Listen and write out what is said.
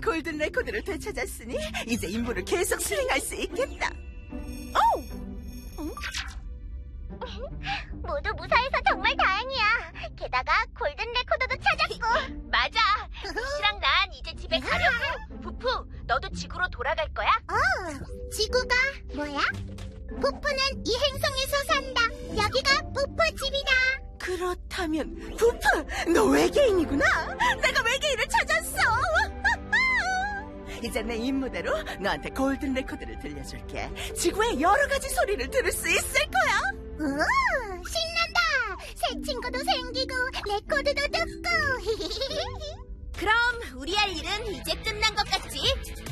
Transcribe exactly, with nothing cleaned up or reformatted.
골든 레코드를 되찾았으니 이제 임무를 계속 수행할 수 있겠다. 오! 응? 모두 무사해서 정말 다행이야. 게다가 골든 레코더도 찾았고. 맞아. 루시랑 난 이제 집에 가려고. 부푸, 너도 지구로 돌아갈 거야? 어, 지구가 뭐야? 부푸는 이 행성에서 산다. 여기가 부푸 집이다. 그렇다면 부프, 너 외계인이구나. 내가 외계인을 찾았어. 이제 내 임무대로 너한테 골든 레코드를 들려줄게. 지구의 여러 가지 소리를 들을 수 있을 거야. 오, 신난다. 새 친구도 생기고 레코드도 듣고. 그럼 우리 할 일은 이제 끝난 것 같지?